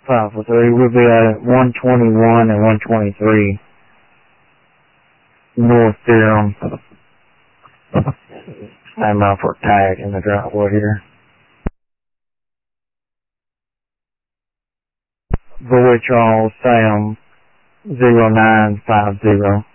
543. We'll be at 121 and 123 North Durham. Stand by for a tag in the driveway here. Boy Charles Sam 0950.